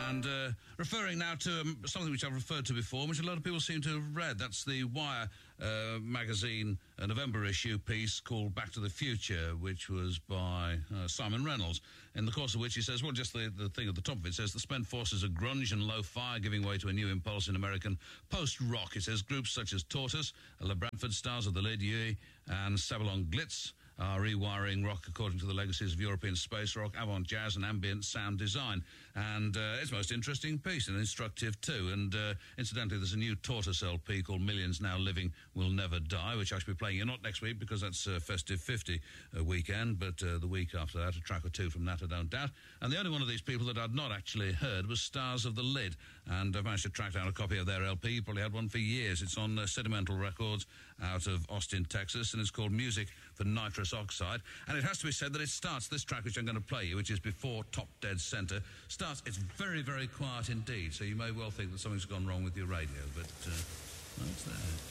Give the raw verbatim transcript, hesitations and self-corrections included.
And uh, referring now to um, something which I've referred to before, which a lot of people seem to have read. That's the Wire uh, magazine uh, November issue piece called Back to the Future, which was by uh, Simon Reynolds, in the course of which he says, well, just the, the thing at the top of it says, the spent forces of grunge and lo-fi giving way to a new impulse in American post-rock. It says groups such as Tortoise, La Bradford, Stars of the Lid, Yui, and Sabalon Glitz are rewiring rock according to the legacies of European space rock, avant jazz and ambient sound design. And uh, it's a most interesting piece and instructive too. And uh, incidentally, there's a new Tortoise L P called Millions Now Living Will Never Die, which I shall be playing, not next week because that's uh, Festive fifty uh, weekend, but uh, the week after that, a track or two from that, I don't doubt. And the only one of these people that I'd not actually heard was Stars of the Lid. And I've managed to track down a copy of their L P. You probably had one for years. It's on uh, Sedimental Records out of Austin, Texas, and it's called Music for Nitrous Oxide. And it has to be said that it starts, this track which I'm going to play you, which is Before Top Dead Center, starts, it's very, very quiet indeed, so you may well think that something's gone wrong with your radio, but uh, well, it's there.